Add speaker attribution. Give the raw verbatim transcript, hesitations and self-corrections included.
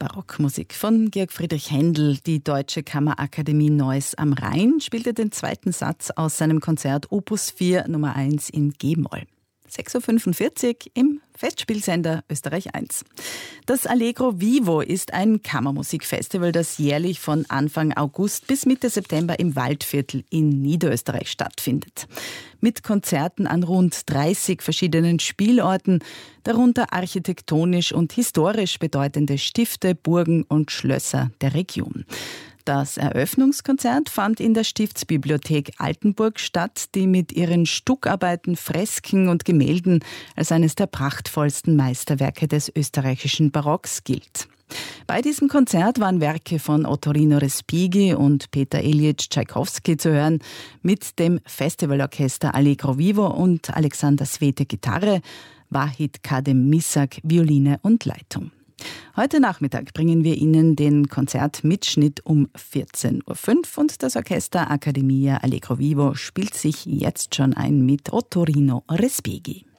Speaker 1: Barockmusik von Georg Friedrich Händel. Die Deutsche Kammerakademie Neuss am Rhein spielte den zweiten Satz aus seinem Konzert Opus vier Nummer eins in G-Moll. sechs Uhr fünfundvierzig im Festspielsender Österreich eins. Das Allegro Vivo ist ein Kammermusikfestival, das jährlich von Anfang August bis Mitte September im Waldviertel in Niederösterreich stattfindet. Mit Konzerten an rund dreißig verschiedenen Spielorten, darunter architektonisch und historisch bedeutende Stifte, Burgen und Schlösser der Region. Das Eröffnungskonzert fand in der Stiftsbibliothek Altenburg statt, die mit ihren Stuckarbeiten, Fresken und Gemälden als eines der prachtvollsten Meisterwerke des österreichischen Barocks gilt. Bei diesem Konzert waren Werke von Ottorino Respighi und Peter Ilyich Tschaikowski zu hören, mit dem Festivalorchester Allegro Vivo und Alexander Svete Gitarre, Wahid Kadem Misak Violine und Leitung. Heute Nachmittag bringen wir Ihnen den Konzertmitschnitt um vierzehn Uhr fünf und das Orchester Accademia Allegro Vivo spielt sich jetzt schon ein mit Ottorino Respighi.